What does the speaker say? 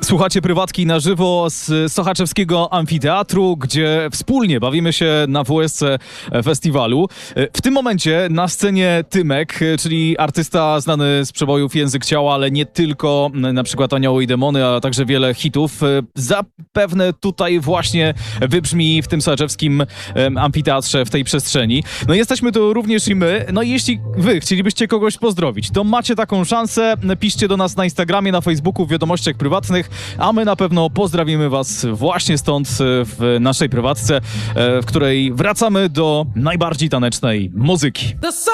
Słuchacie Prywatki na żywo z Sochaczewskiego Amfiteatru, gdzie wspólnie bawimy się na WSC Festiwalu. W tym momencie na scenie Tymek, czyli artysta znany z przebojów Język Ciała, ale nie tylko, na przykład Anioły i Demony, a także wiele hitów. Zapewne tutaj właśnie wybrzmi w tym sochaczewskim amfiteatrze, w tej przestrzeni. No jesteśmy tu również i my. No i jeśli wy chcielibyście kogoś pozdrowić, to macie taką szansę. Piszcie do nas na Instagramie, na Facebooku, w wiadomościach prywatnych, a my na pewno pozdrawimy was właśnie stąd w naszej prywatce, w której wracamy do najbardziej tanecznej muzyki.